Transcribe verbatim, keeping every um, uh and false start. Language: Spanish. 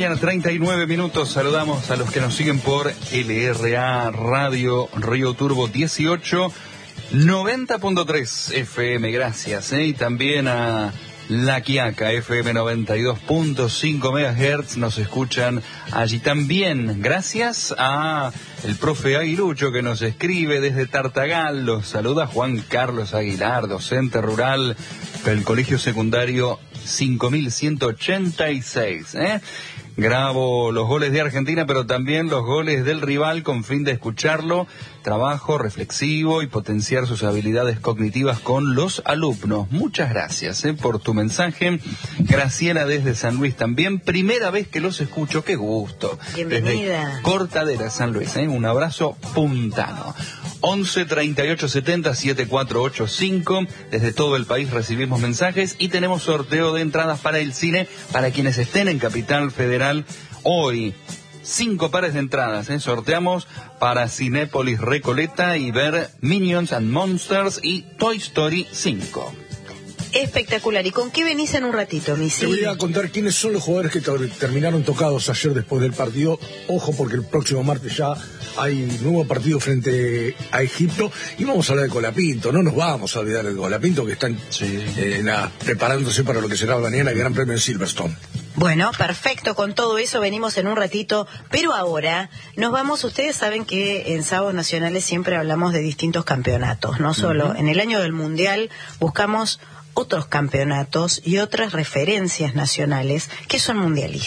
mañana, treinta y nueve minutos. Saludamos a los que nos siguen por L R A Radio Río Turbo dieciocho, noventa punto tres F M. Gracias, ¿eh? Y también a La Quiaca, F M noventa y dos punto cinco megahertz. Nos escuchan allí también. Gracias a el profe Aguilucho, que nos escribe desde Tartagal. Los saluda Juan Carlos Aguilar, docente rural del Colegio Secundario cinco mil ciento ochenta y seis. ¿eh? Grabo los goles de Argentina, pero también los goles del rival con fin de escucharlo. Trabajo reflexivo y potenciar sus habilidades cognitivas con los alumnos. Muchas gracias ¿eh? por tu mensaje. Graciela desde San Luis también. Primera vez que los escucho, qué gusto. Bienvenida. Desde Cortadera, San Luis. ¿eh? Un abrazo puntano. once treinta y ocho setenta setenta y cuatro ochenta y cinco. Desde todo el país recibimos mensajes y tenemos sorteo de entradas para el cine para quienes estén en Capital Federal hoy. Cinco pares de entradas, ¿eh? Sorteamos para Cinépolis Recoleta y ver Minions and Monsters y Toy Story cinco. Espectacular. ¿Y con qué venís en un ratito, Misi? Te voy a contar quiénes son los jugadores que terminaron tocados ayer después del partido. Ojo, porque el próximo martes ya hay nuevo partido frente a Egipto. Y vamos a hablar de Colapinto. No nos vamos a olvidar de Colapinto, que están sí. eh, nada, preparándose para lo que será mañana el Gran Premio de Silverstone. Bueno, perfecto, con todo eso venimos en un ratito, pero ahora nos vamos. Ustedes saben que en Sábados Nacionales siempre hablamos de distintos campeonatos, no solo uh-huh. en el año del Mundial buscamos otros campeonatos y otras referencias nacionales que son mundialistas.